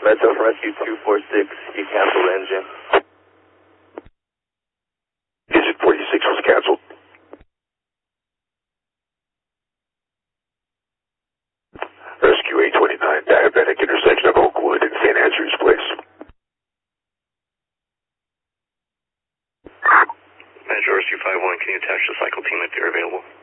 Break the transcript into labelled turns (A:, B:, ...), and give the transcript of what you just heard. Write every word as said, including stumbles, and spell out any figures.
A: Metro from Rescue two four six, you canceled the engine.
B: Engine forty-six was canceled. Rescue eight twenty-nine, diabetic intersection of Oakwood and Saint Andrews Place.
C: Metro Rescue five one, can you attach the cycle team if they're available?